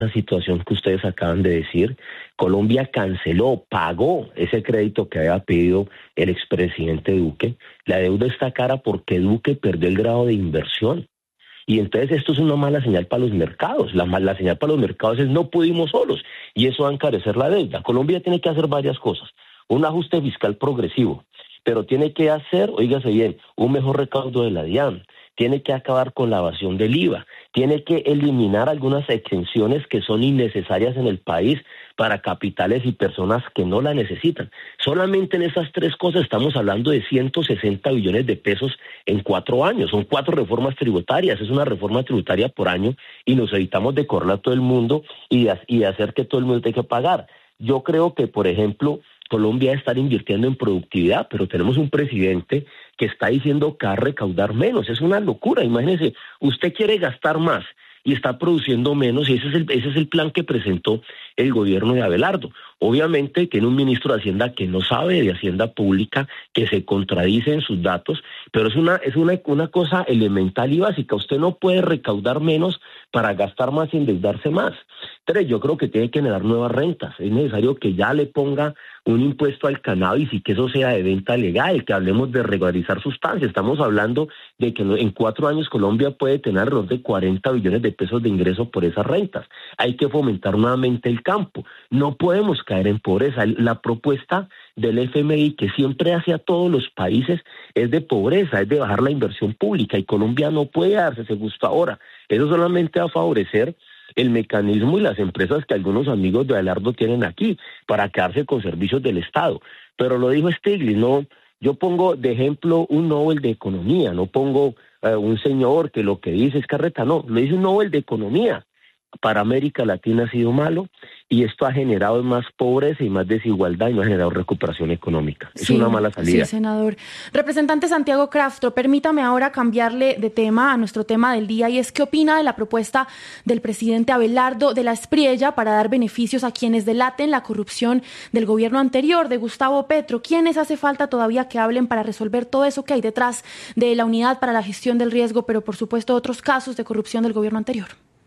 la situación que ustedes acaban de decir. Colombia canceló, pagó ese crédito que había pedido el expresidente Duque. La deuda está cara porque Duque perdió el grado de inversión. Y entonces esto es una mala señal para los mercados. La mala señal para los mercados es no pudimos solos y eso va a encarecer la deuda. Colombia tiene que hacer varias cosas. Un ajuste fiscal progresivo, pero tiene que hacer, oígase bien, un mejor recaudo de la DIAN. Tiene que acabar con la evasión del IVA, tiene que eliminar algunas exenciones que son innecesarias en el país para capitales y personas que no la necesitan. Solamente en esas tres cosas estamos hablando de 160 billones de pesos en 4 años. Son 4 reformas tributarias, es una reforma tributaria por año y nos evitamos de correr a todo el mundo y de hacer que todo el mundo tenga que pagar. Yo creo que, por ejemplo, Colombia debe estar invirtiendo en productividad, pero tenemos un presidente que está diciendo que va a recaudar menos. Es una locura. Imagínese, usted quiere gastar más y está produciendo menos, y ese es el plan que presentó el gobierno de Abelardo. Obviamente tiene un ministro de Hacienda que no sabe de Hacienda Pública, que se contradice en sus datos, pero es una cosa elemental y básica. Usted no puede recaudar menos para gastar más y endeudarse más. 3, yo creo que tiene que generar nuevas rentas. Es necesario que ya le ponga un impuesto al cannabis y que eso sea de venta legal, que hablemos de regularizar sustancias. Estamos hablando de que en 4 años Colombia puede tener alrededor de 40 billones de pesos de ingresos por esas rentas. Hay que fomentar nuevamente el campo. No podemos caer en pobreza. La propuesta del FMI, que siempre hace a todos los países, es de pobreza, es de bajar la inversión pública, y Colombia no puede darse ese gusto ahora. Eso solamente va a favorecer el mecanismo y las empresas que algunos amigos de Abelardo tienen aquí para quedarse con servicios del Estado. Pero lo dijo Stiglitz, no, yo pongo de ejemplo un Nobel de Economía, no pongo un señor que lo que dice es carreta, no, lo dice un Nobel de Economía. Para América Latina ha sido malo y esto ha generado más pobreza y más desigualdad y no ha generado recuperación económica. Es una mala salida. Sí, senador. Representante Santiago Crastro, permítame ahora cambiarle de tema a nuestro tema del día, y es ¿qué opina de la propuesta del presidente Abelardo de la Espriella para dar beneficios a quienes delaten la corrupción del gobierno anterior, de Gustavo Petro? ¿Quiénes hace falta todavía que hablen para resolver todo eso que hay detrás de la Unidad para la Gestión del Riesgo, pero por supuesto otros casos de corrupción del gobierno anterior?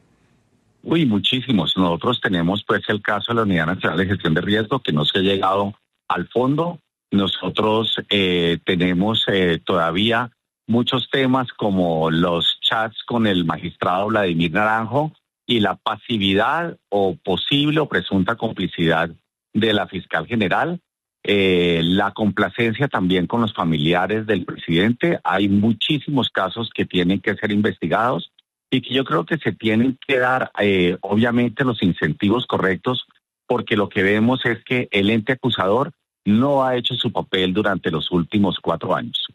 Muchísimos. Nosotros tenemos pues el caso de la Unidad Nacional de Gestión de Riesgo, que no se ha llegado al fondo. Nosotros tenemos todavía muchos temas como los chats con el magistrado Vladimir Naranjo y la pasividad o posible o presunta complicidad de la fiscal general. La complacencia también con los familiares del presidente. Hay muchísimos casos que tienen que ser investigados y que yo creo que se tienen que dar, obviamente, los incentivos correctos, porque lo que vemos es que el ente acusador no ha hecho su papel durante los últimos 4 años.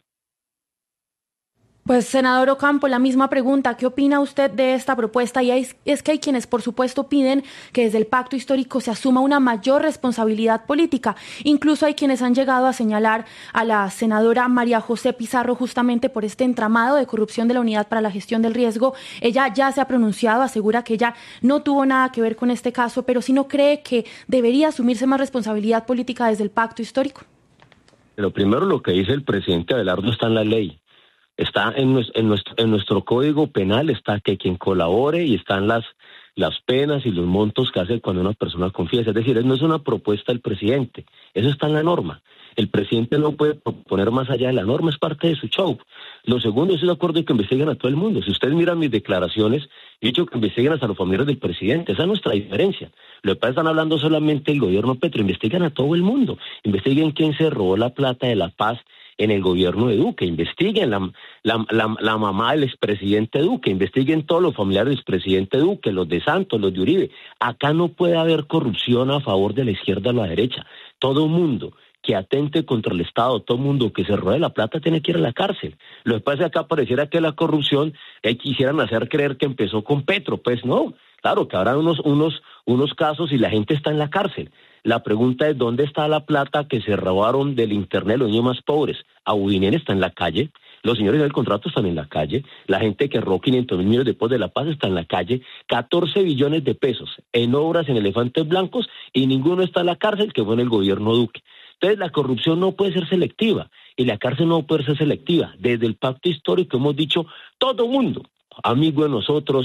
Pues, senador Ocampo, la misma pregunta. ¿Qué opina usted de esta propuesta? Y es que hay quienes, por supuesto, piden que desde el pacto histórico se asuma una mayor responsabilidad política. Incluso hay quienes han llegado a señalar a la senadora María José Pizarro justamente por este entramado de corrupción de la Unidad para la Gestión del Riesgo. Ella ya se ha pronunciado, asegura que ella no tuvo nada que ver con este caso, pero sí no cree que debería asumirse más responsabilidad política desde el pacto histórico. Lo primero, lo que dice el presidente Abelardo está en la ley. Está en nuestro código penal, está que quien colabore, y están las penas y los montos que hace cuando una persona confiesa. Es decir, no es una propuesta del presidente, eso está en la norma. El presidente no puede proponer más allá de la norma, es parte de su show. Lo segundo, estoy de acuerdo en que investiguen a todo el mundo. Si ustedes miran mis declaraciones, he dicho que investiguen hasta los familiares del presidente. Esa es nuestra diferencia. Lo que pasa es que están hablando solamente del gobierno Petro, investiguen a todo el mundo. Investiguen quién se robó la plata de la paz en el gobierno de Duque, investiguen la mamá del expresidente Duque, investiguen todos los familiares del expresidente Duque, los de Santos, los de Uribe. Acá no puede haber corrupción a favor de la izquierda o la derecha. Todo mundo que atente contra el Estado, todo mundo que se robe la plata tiene que ir a la cárcel. Lo que pasa es que acá pareciera que la corrupción quisieran hacer creer que empezó con Petro. Pues no, claro que habrá unos casos y la gente está en la cárcel. La pregunta es, ¿dónde está la plata que se robaron del internet los niños más pobres? Abudinen está en la calle, los señores del contrato están en la calle, la gente que robó 500.000 millones de pesos de La Paz está en la calle, 14 billones de pesos en obras en elefantes blancos y ninguno está en la cárcel, que fue en el gobierno Duque. Entonces la corrupción no puede ser selectiva y la cárcel no puede ser selectiva. Desde el pacto histórico hemos dicho, todo mundo, amigo de nosotros,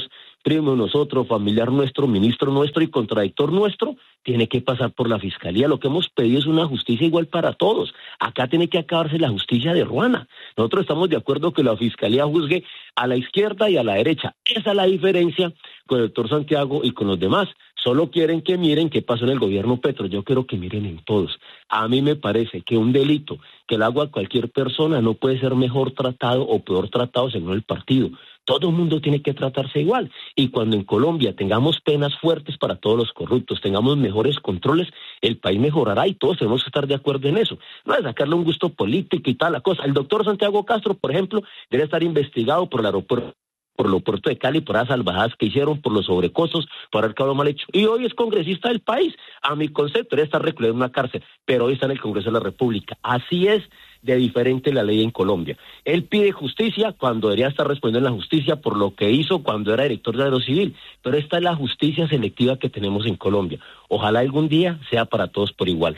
primo nosotros, familiar nuestro, ministro nuestro y contradictor nuestro, tiene que pasar por la fiscalía. Lo que hemos pedido es una justicia igual para todos. Acá tiene que acabarse la justicia de Ruana. Nosotros estamos de acuerdo que la fiscalía juzgue a la izquierda y a la derecha. Esa es la diferencia con el doctor Santiago y con los demás. Solo quieren que miren qué pasó en el gobierno Petro. Yo quiero que miren en todos. A mí me parece que un delito que le hago a cualquier persona no puede ser mejor tratado o peor tratado según el partido. Todo el mundo tiene que tratarse igual. Y cuando en Colombia tengamos penas fuertes para todos los corruptos, tengamos mejores controles, el país mejorará y todos tenemos que estar de acuerdo en eso. No es sacarle un gusto político y tal la cosa. El doctor Santiago Castro, por ejemplo, debe estar investigado por el aeropuerto de Cali, por las salvajadas que hicieron, por los sobrecostos, por haber quedado mal hecho. Y hoy es congresista del país. A mi concepto, debe estar recluido en una cárcel, pero hoy está en el Congreso de la República. Así es de diferente la ley en Colombia. Él pide justicia cuando debería estar respondiendo en la justicia por lo que hizo cuando era director de Aerocivil, pero esta es la justicia selectiva que tenemos en Colombia. Ojalá algún día sea para todos por igual.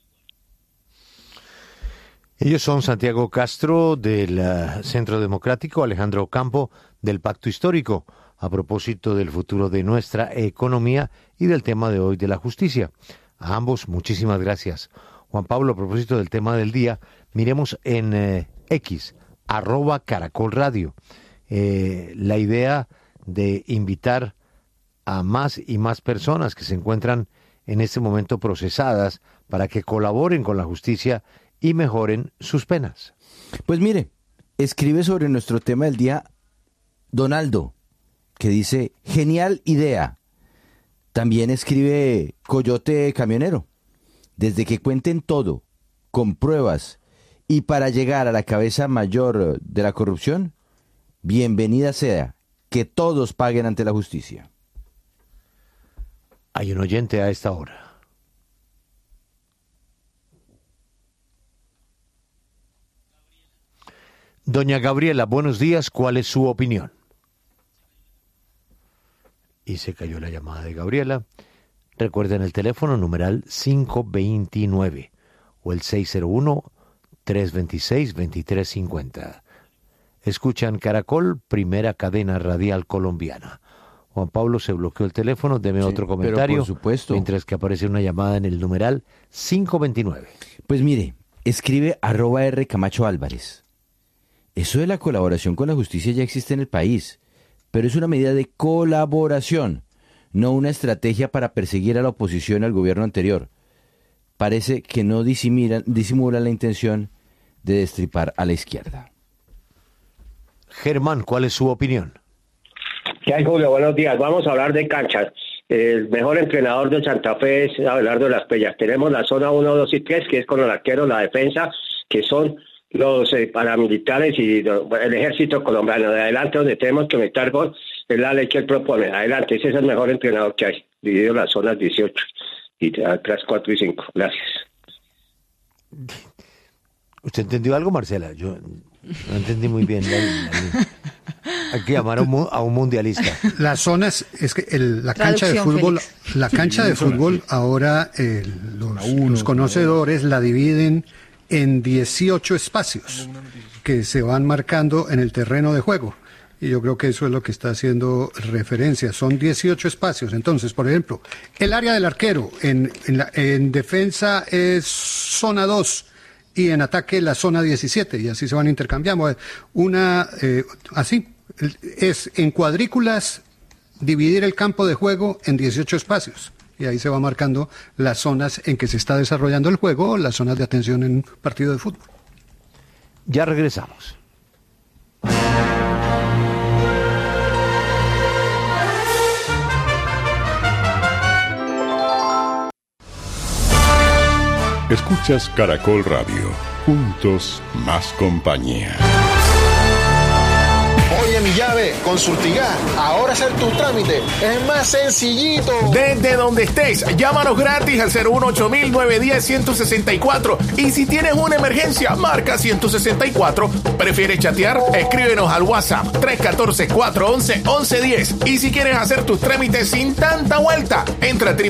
Ellos son Santiago Castro del Centro Democrático, Alejandro Campo del Pacto Histórico, a propósito del futuro de nuestra economía y del tema de hoy de la justicia. A ambos, muchísimas gracias. Juan Pablo, a propósito del tema del día, miremos en X, @Caracol Radio. La idea de invitar a más y más personas que se encuentran en este momento procesadas para que colaboren con la justicia y mejoren sus penas. Pues mire, escribe sobre nuestro tema del día Donaldo, que dice, genial idea. También escribe Coyote Camionero. Desde que cuenten todo, con pruebas, y para llegar a la cabeza mayor de la corrupción, bienvenida sea, que todos paguen ante la justicia. Hay un oyente a esta hora. Doña Gabriela, buenos días, ¿cuál es su opinión? Y se cayó la llamada de Gabriela. Recuerden el teléfono numeral 529 o el 601-326-2350. Escuchan Caracol, primera cadena radial colombiana. Juan Pablo, se bloqueó el teléfono, deme otro comentario. Pero por supuesto. Mientras que aparece una llamada en el numeral 529. Pues mire, escribe @R Camacho Álvarez. Eso de la colaboración con la justicia ya existe en el país, pero es una medida de colaboración, no una estrategia para perseguir a la oposición al gobierno anterior. Parece que no disimulan la intención de destripar a la izquierda. Germán, ¿cuál es su opinión? ¿Qué hay, Julio? Buenos días. Vamos a hablar de canchas. El mejor entrenador de Santa Fe es Abelardo de las Pellas. Tenemos la zona 1, 2 y 3, que es con el arquero, la defensa, que son los paramilitares y el ejército colombiano. De adelante, donde tenemos que meter gol, es la ley que él propone. Adelante, ese es el mejor entrenador que hay, dividido las zonas 18 y atrás 4 y 5. Gracias. ¿Usted entendió algo, Marcela? Yo no entendí muy bien. Hay que llamar a un mundialista. Las zonas, es que la cancha de fútbol, Félix. La cancha de fútbol ahora los conocedores la dividen en 18 espacios que se van marcando en el terreno de juego. Y yo creo que eso es lo que está haciendo referencia. Son 18 espacios. Entonces, por ejemplo, el área del arquero en defensa es zona 2 y en ataque la zona 17. Y así se van intercambiando. Así es en cuadrículas dividir el campo de juego en 18 espacios. Y ahí se va marcando las zonas en que se está desarrollando el juego o las zonas de atención en un partido de fútbol. Ya regresamos. Escuchas Caracol Radio. Juntos, más compañía. Oye, mi llave, con Surtigas, ahora hacer tu trámite es más sencillito. Desde donde estés, llámanos gratis al 018-910-164. Y si tienes una emergencia, marca 164. ¿Prefieres chatear? Escríbenos al WhatsApp 314-411-1110. Y si quieres hacer tus trámites sin tanta vuelta, Entra a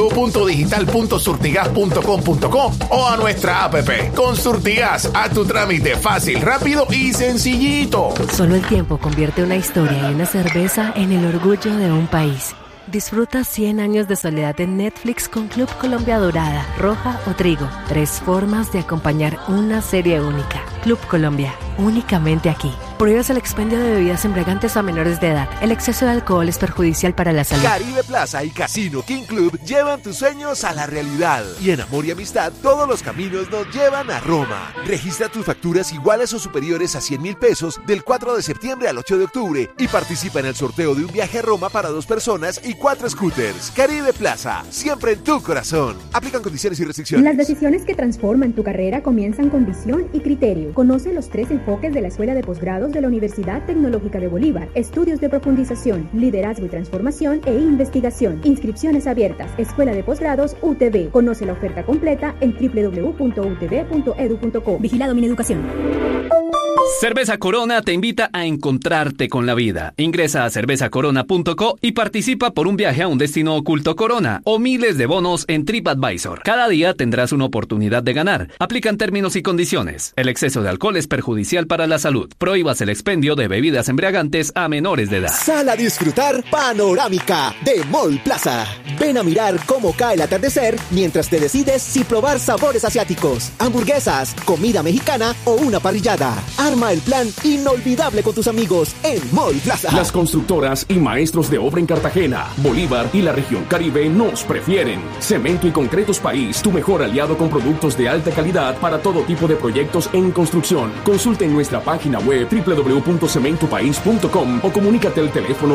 www.digital.surtigas.com.co o a nuestra app. Con Surtigas, a tu trámite fácil, rápido y sencillito. Solo el tiempo convierte una historia y una cerveza en el orgullo de un país. Disfruta 100 años de soledad en Netflix con Club Colombia Dorada, Roja o Trigo. 3 formas de acompañar una serie única. Club Colombia, únicamente aquí. Prohíbes el expendio de bebidas embriagantes a menores de edad. El exceso de alcohol es perjudicial para la salud. Caribe Plaza y Casino King Club llevan tus sueños a la realidad. Y en Amor y Amistad, todos los caminos nos llevan a Roma. Registra tus facturas iguales o superiores a 100,000 pesos del 4 de septiembre al 8 de octubre y participa en el sorteo de un viaje a Roma para 2 personas y 4 scooters. Caribe Plaza, siempre en tu corazón. Aplican condiciones y restricciones. Las decisiones que transforman tu carrera comienzan con visión y criterio. Conoce los 3 enfoques de la Escuela de Posgrados de la Universidad Tecnológica de Bolívar: estudios de profundización, liderazgo y transformación e investigación. Inscripciones abiertas. Escuela de Posgrados UTB. Conoce la oferta completa en www.utb.edu.co. Vigilado Mineducación. Cerveza Corona te invita a encontrarte con la vida. Ingresa a cervezacorona.co y participa por un viaje a un destino oculto Corona o miles de bonos en TripAdvisor. Cada día tendrás una oportunidad de ganar. Aplican términos y condiciones. El exceso de alcohol es perjudicial para la salud. Prohíbas el expendio de bebidas embriagantes a menores de edad. Sal a disfrutar Panorámica de Mall Plaza. Ven a mirar cómo cae el atardecer mientras te decides si probar sabores asiáticos, hamburguesas, comida mexicana o una parrillada. Arma el plan inolvidable con tus amigos en Mall Plaza. Las constructoras y maestros de obra en Cartagena, Bolívar y la región Caribe nos prefieren. Cemento y Concretos País, tu mejor aliado con productos de alta calidad para todo tipo de proyectos en construcción. Consulta en nuestra página web www.cementopaís.com o comunícate al teléfono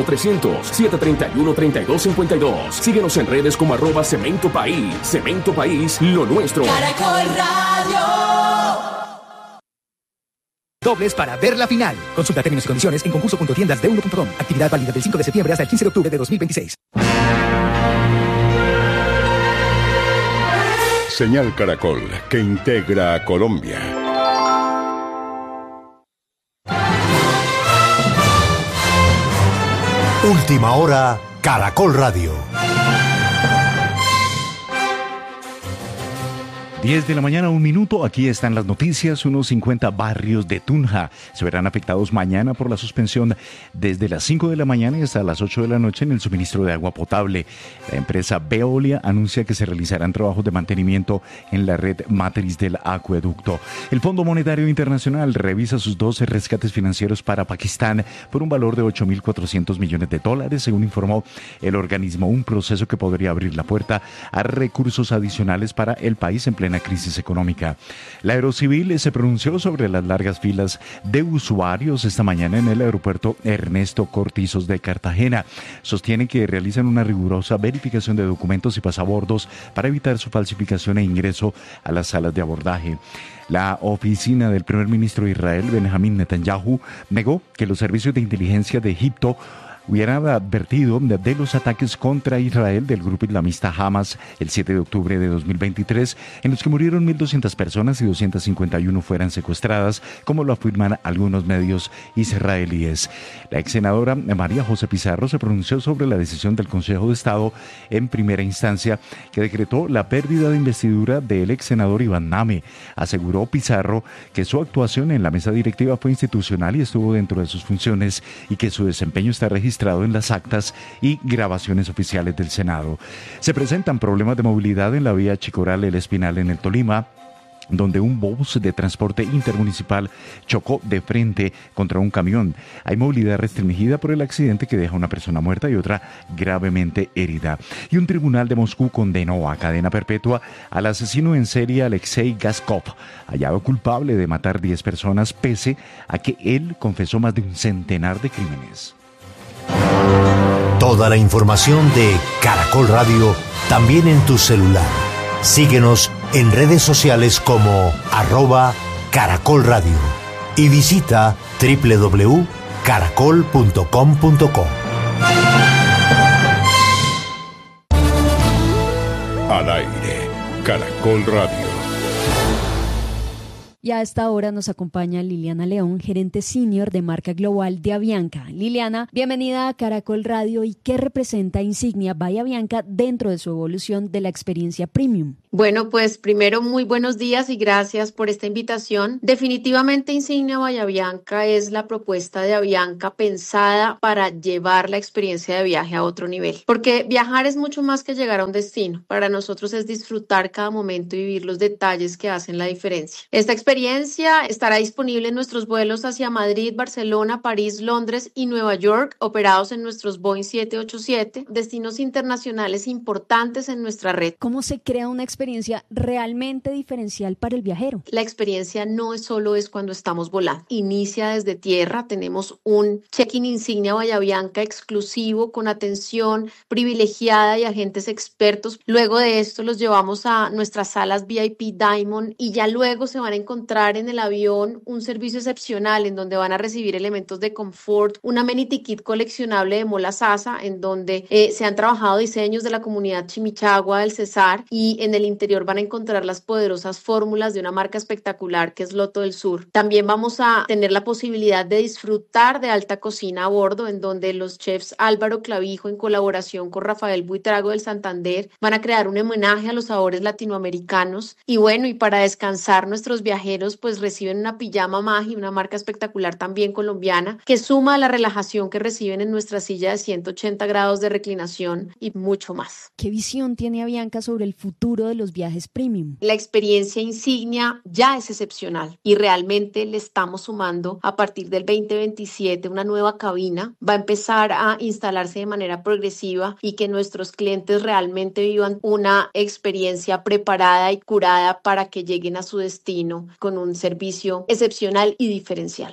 300-731-3252. Síguenos en redes como @Cemento País. Cemento País, lo nuestro. Caracol Radio. Dobles para ver la final. Consulta términos y condiciones en concurso.tiendasde1.com. Actividad válida del 5 de septiembre hasta el 15 de octubre de 2026. Señal Caracol, que integra a Colombia. Última hora, Caracol Radio. 10 de la mañana, 1 minuto. Aquí están las noticias. Unos 50 barrios de Tunja se verán afectados mañana por la suspensión desde las 5 de la mañana y hasta las 8 de la noche en el suministro de agua potable. La empresa Veolia anuncia que se realizarán trabajos de mantenimiento en la red matriz del acueducto. El Fondo Monetario Internacional revisa sus 12 rescates financieros para Pakistán por un valor de $8.400 millones, según informó el organismo. Un proceso que podría abrir la puerta a recursos adicionales para el país en plena crisis económica. La Aerocivil se pronunció sobre las largas filas de usuarios esta mañana en el aeropuerto Ernesto Cortizos de Cartagena. Sostiene que realizan una rigurosa verificación de documentos y pasabordos para evitar su falsificación e ingreso a las salas de abordaje. La oficina del primer ministro de Israel, Benjamín Netanyahu, negó que los servicios de inteligencia de Egipto hubieran advertido de los ataques contra Israel del grupo islamista Hamas el 7 de octubre de 2023, en los que murieron 1.200 personas y 251 fueron secuestradas, como lo afirman algunos medios israelíes. La ex senadora María José Pizarro se pronunció sobre la decisión del Consejo de Estado en primera instancia que decretó la pérdida de investidura del ex senador Iván Name. Aseguró Pizarro que su actuación en la mesa directiva fue institucional y estuvo dentro de sus funciones y que su desempeño está registrado en las actas y grabaciones oficiales del Senado. Se presentan problemas de movilidad en la vía Chicoral-El Espinal en el Tolima, donde un bus de transporte intermunicipal chocó de frente contra un camión. Hay movilidad restringida por el accidente que deja una persona muerta y otra gravemente herida. Y un tribunal de Moscú condenó a cadena perpetua al asesino en serie Alexei Gaskov, hallado culpable de matar 10 personas, pese a que él confesó más de un centenar de crímenes. Toda la información de Caracol Radio también en tu celular. Síguenos en redes sociales como @Caracol Radio y visita www.caracol.com.co. Al aire, Caracol Radio. Y a esta hora nos acompaña Liliana León, gerente senior de marca global de Avianca. Liliana, bienvenida a Caracol Radio. ¿Y qué representa Insignia by Avianca dentro de su evolución de la experiencia premium? Bueno, pues primero muy buenos días y gracias por esta invitación. Definitivamente Insignia by Avianca es la propuesta de Avianca pensada para llevar la experiencia de viaje a otro nivel. Porque viajar es mucho más que llegar a un destino. Para nosotros es disfrutar cada momento y vivir los detalles que hacen la diferencia. Esta experiencia estará disponible en nuestros vuelos hacia Madrid, Barcelona, París, Londres y Nueva York, operados en nuestros Boeing 787, destinos internacionales importantes en nuestra red. ¿Cómo se crea una experiencia realmente diferencial para el viajero? La experiencia no solo es cuando estamos volando. Inicia desde tierra. Tenemos un check-in Insignia by Avianca exclusivo con atención privilegiada y agentes expertos. Luego de esto los llevamos a nuestras salas VIP Diamond y ya luego se van a encontrar en el avión un servicio excepcional en donde van a recibir elementos de confort, un amenity kit coleccionable de Mola Sasa en donde se han trabajado diseños de la comunidad Chimichagua del Cesar y en el interior van a encontrar las poderosas fórmulas de una marca espectacular que es Loto del Sur. También vamos a tener la posibilidad de disfrutar de alta cocina a bordo en donde los chefs Álvaro Clavijo en colaboración con Rafael Buitrago del Santander van a crear un homenaje a los sabores latinoamericanos y bueno, y para descansar nuestros viajeros pues reciben una pijama Magi, una marca espectacular también colombiana que suma a la relajación que reciben en nuestra silla de 180 grados de reclinación y mucho más. ¿Qué visión tiene Avianca sobre el futuro de los viajes premium? La experiencia Insignia ya es excepcional y realmente le estamos sumando a partir del 2027 una nueva cabina. Va a empezar a instalarse de manera progresiva y que nuestros clientes realmente vivan una experiencia preparada y curada para que lleguen a su destino con un servicio excepcional y diferencial.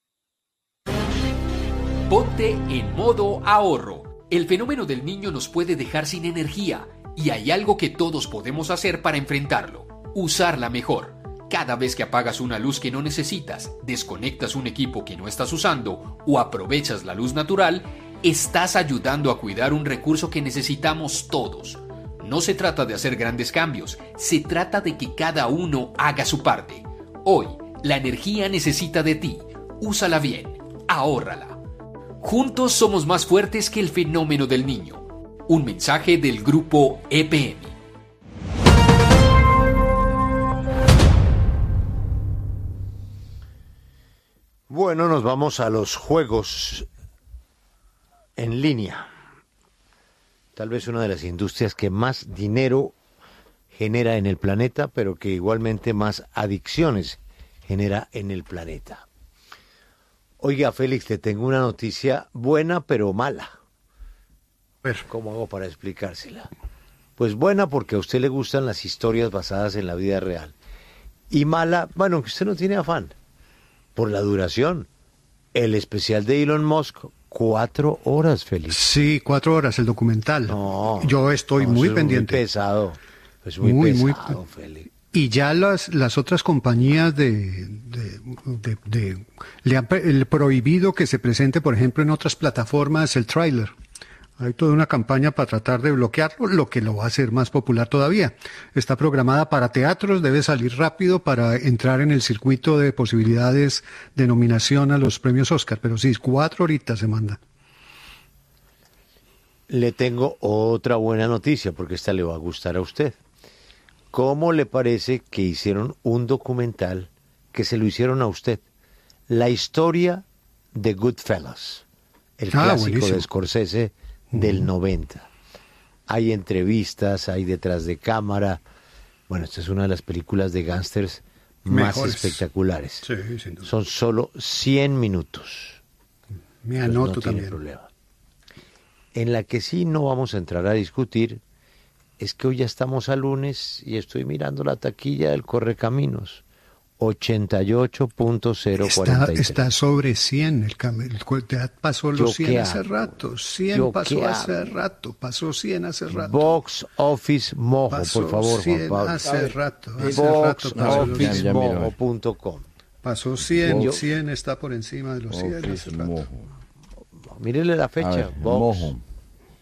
Ponte en modo ahorro. El fenómeno del niño nos puede dejar sin energía. Y hay algo que todos podemos hacer para enfrentarlo, usarla mejor. Cada vez que apagas una luz que no necesitas, desconectas un equipo que no estás usando o aprovechas la luz natural, estás ayudando a cuidar un recurso que necesitamos todos. No se trata de hacer grandes cambios, se trata de que cada uno haga su parte. Hoy, la energía necesita de ti. Úsala bien, ahórrala. Juntos somos más fuertes que el fenómeno del niño. Un mensaje del grupo EPM. Bueno, nos vamos a los juegos en línea. Tal vez una de las industrias que más dinero genera en el planeta, pero que igualmente más adicciones genera en el planeta. Oiga, Félix, le tengo una noticia buena, pero mala. ¿Cómo hago para explicársela? Pues buena porque a usted le gustan las historias basadas en la vida real. Y mala, bueno, que usted no tiene afán. Por la duración. El especial de Elon Musk, 4 horas, Félix. Sí, 4 horas, el documental. No, yo estoy muy pendiente. Muy pesado. Es muy pesado, Félix. Y ya las otras compañías le han prohibido que se presente, por ejemplo, en otras plataformas el tráiler. Hay toda una campaña para tratar de bloquearlo, lo que lo va a hacer más popular todavía. Está programada para teatros, debe salir rápido para entrar en el circuito de posibilidades de nominación a los premios Oscar. Pero sí, 4 horitas se manda. Le tengo otra buena noticia, porque esta le va a gustar a usted. ¿Cómo le parece que hicieron un documental que se lo hicieron a usted? La historia de Goodfellas, el clásico buenísimo. de Scorsese del 90. Hay entrevistas, hay detrás de cámara. Bueno, esta es una de las películas de gángsters más espectaculares. Sí, sin duda. Son solo 100 minutos. Me anoto también. Problema. En la que sí no vamos a entrar a discutir es que hoy ya estamos a lunes y estoy mirando la taquilla del Correcaminos. 88.043. Está sobre 100, ya pasó los 100 hace rato, 100 pasó hace rato, pasó 100 hace rato. Box Office Mojo, pasó por favor, 100 Juan Pablo. hace rato. BoxOfficeMojo.com. Pasó 100, 100 está por encima de los 100 hace rato. Mírele la fecha, Box. Mojo.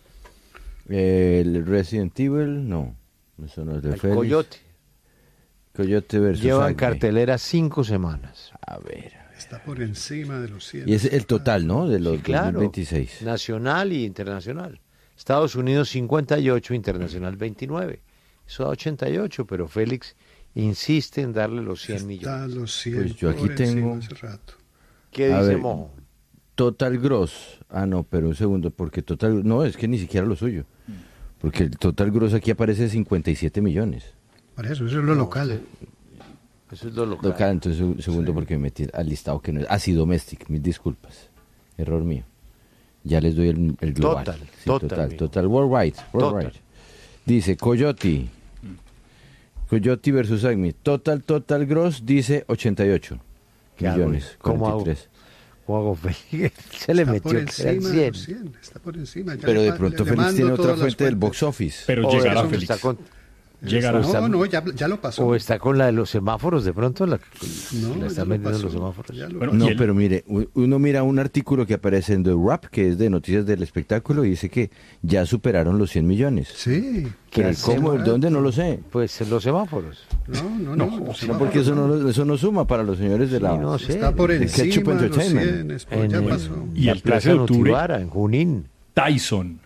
El Resident Evil, no, eso no es de el Félix. Coyote. Coyote versus Llevan Acme. cartelera 5 semanas. A ver. Está por encima de los 100. Y es el total, ¿no? De los Sí, claro. 2026. Nacional y internacional. Estados Unidos 58, internacional 29. Eso da 88, pero Félix insiste en darle los 100 millones. Los 100 Pues yo aquí por encima tengo... hace rato. ¿Qué A dice ver, Mojo? Total gross. Ah, no, pero un segundo, porque total... No, es que ni siquiera lo suyo. Porque el total gross aquí aparece 57 millones. Por eso es lo local. Eso es lo local. Entonces un segundo porque me metí al listado que no es... Así domestic, mil disculpas. Error mío. Ya les doy el global. Total. Worldwide. Dice Coyote versus Acme. Total gross dice 88 millones. ¿Cómo hago? Félix? Se le metió que eran 100. Está por encima. Pero de pronto Félix tiene otra fuente del box office. Pero llegará Félix. No, ya lo pasó. O está con la de los semáforos, de pronto la están vendiendo los semáforos. No, pero mire, uno mira un artículo que aparece en The Wrap, que es de Noticias del Espectáculo, y dice que ya superaron los 100 millones. Sí. ¿Cómo? ¿Dónde? No lo sé. Pues en los semáforos. No, porque eso no suma para los señores de la... No sé. Está por encima de los 100, ya pasó. Y el 13 de octubre, en Junín. Tyson.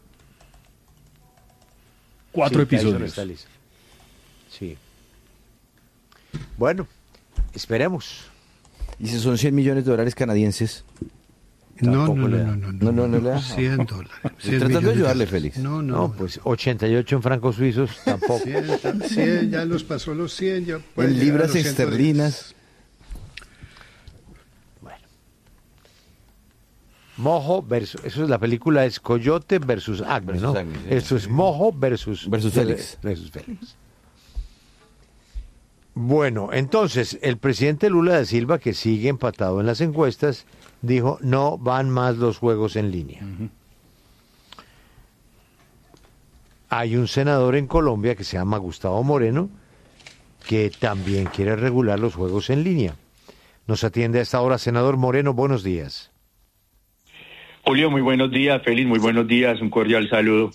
4 episodios. Sí. Bueno, esperemos. ¿Y si son 100 millones de dólares canadienses? No le da. 100 dólares. Estoy tratando de ayudarle, Félix. No, pues 88 en francos suizos tampoco. 100, ya los pasó los 100. Ya en libras esterlinas. Mojo versus, eso es la película, es Coyote versus Acme, ¿no? Acme, sí, eso es Mojo versus Félix. Bueno, entonces, el presidente Lula da Silva, que sigue empatado en las encuestas, dijo, no van más los juegos en línea. Hay un senador en Colombia que se llama Gustavo Moreno, que también quiere regular los juegos en línea. Nos atiende a esta hora, senador Moreno, buenos días. Julio, muy buenos días. Félix, muy buenos días. Un cordial saludo.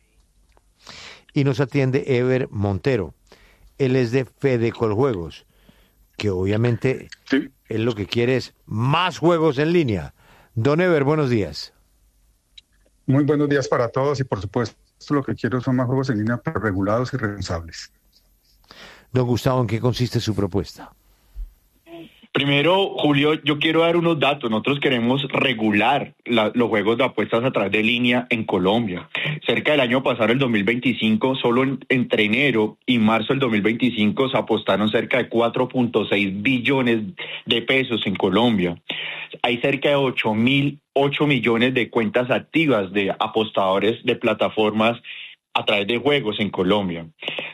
Y nos atiende Ever Montero. Él es de Fede Coljuegos, que obviamente él lo que quiere es más juegos en línea. Don Ever, buenos días. Muy buenos días para todos y por supuesto lo que quiero son más juegos en línea, pero regulados y responsables. Don Gustavo, ¿en qué consiste su propuesta? Primero, Julio, yo quiero dar unos datos. Nosotros queremos regular los juegos de apuestas a través de línea en Colombia. Cerca del año pasado, el 2025, solo entre enero y marzo del 2025 se apostaron cerca de 4.6 billones de pesos en Colombia. Hay cerca de 8 millones de cuentas activas de apostadores de plataformas a través de juegos en Colombia.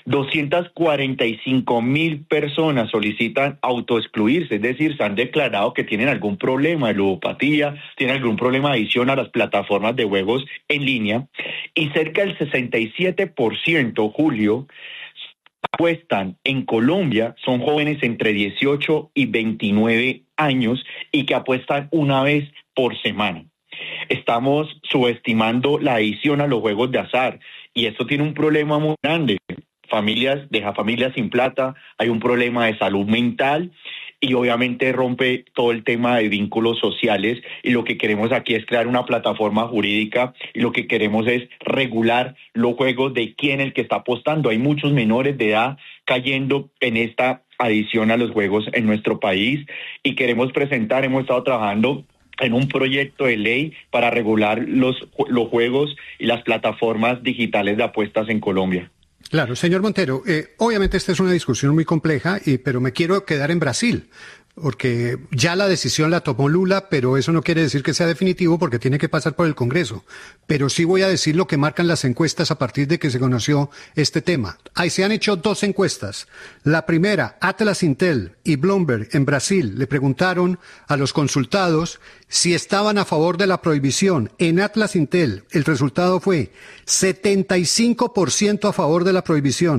245,000 personas solicitan autoexcluirse, es decir, se han declarado que tienen algún problema de ludopatía, tienen algún problema de adicción a las plataformas de juegos en línea, y cerca del 67%, Julio, apuestan en Colombia, son jóvenes entre 18 y 29 años y que apuestan una vez por semana. Estamos subestimando la adicción a los juegos de azar y esto tiene un problema muy grande. Deja familias sin plata, hay un problema de salud mental y obviamente rompe todo el tema de vínculos sociales, y lo que queremos aquí es crear una plataforma jurídica y lo que queremos es regular los juegos de quién es el que está apostando. Hay muchos menores de edad cayendo en esta adicción a los juegos en nuestro país y queremos presentar, hemos estado trabajando en un proyecto de ley para regular los juegos y las plataformas digitales de apuestas en Colombia. Claro, señor Montero, obviamente esta es una discusión muy compleja, pero me quiero quedar en Brasil, porque ya la decisión la tomó Lula, pero eso no quiere decir que sea definitivo porque tiene que pasar por el Congreso. Pero sí voy a decir lo que marcan las encuestas a partir de que se conoció este tema. Ahí se han hecho 2 encuestas. La primera, Atlas Intel y Bloomberg en Brasil le preguntaron a los consultados si estaban a favor de la prohibición. En Atlas Intel el resultado fue 75% a favor de la prohibición.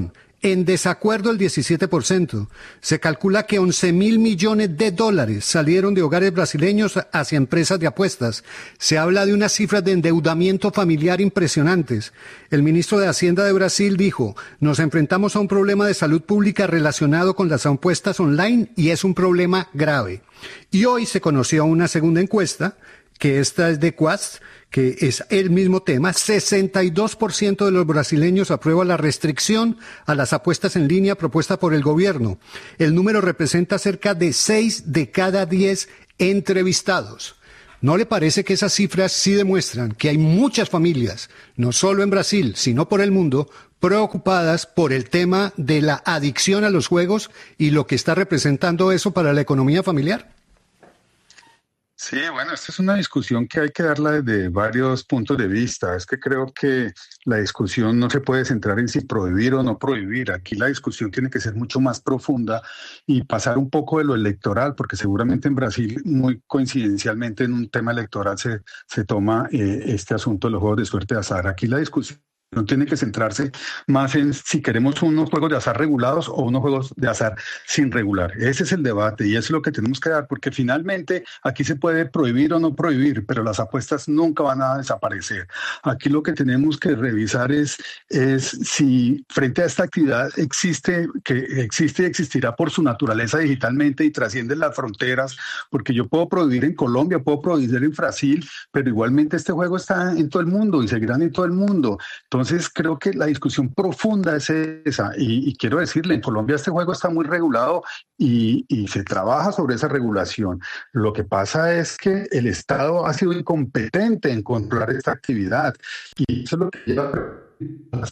en desacuerdo el 17%. Se calcula que 11.000 millones de dólares salieron de hogares brasileños hacia empresas de apuestas. Se habla de unas cifras de endeudamiento familiar impresionantes. El ministro de Hacienda de Brasil dijo: nos enfrentamos a un problema de salud pública relacionado con las apuestas online y es un problema grave. Y hoy se conoció una segunda encuesta, que esta es de Quast, que es el mismo tema. 62% de los brasileños aprueba la restricción a las apuestas en línea propuesta por el gobierno. El número representa cerca de 6 de cada 10 entrevistados. ¿No le parece que esas cifras sí demuestran que hay muchas familias, no solo en Brasil, sino por el mundo, preocupadas por el tema de la adicción a los juegos y lo que está representando eso para la economía familiar? Sí, bueno, esta es una discusión que hay que darla desde varios puntos de vista. Es que creo que la discusión no se puede centrar en si prohibir o no prohibir. Aquí la discusión tiene que ser mucho más profunda y pasar un poco de lo electoral, porque seguramente en Brasil, muy coincidencialmente en un tema electoral, se toma este asunto de los juegos de suerte de azar. Aquí la discusión no tiene que centrarse más en si queremos unos juegos de azar regulados o unos juegos de azar sin regular. Ese es el debate y eso es lo que tenemos que dar, porque finalmente aquí se puede prohibir o no prohibir, pero las apuestas nunca van a desaparecer. Aquí lo que tenemos que revisar es si frente a esta actividad existe y existirá por su naturaleza digitalmente y trasciende las fronteras, porque yo puedo prohibir en Colombia, puedo prohibir en Brasil, pero igualmente este juego está en todo el mundo y seguirán en todo el mundo. Entonces creo que la discusión profunda es esa y quiero decirle, en Colombia este juego está muy regulado y se trabaja sobre esa regulación. Lo que pasa es que el Estado ha sido incompetente en controlar esta actividad y eso es lo que lleva a las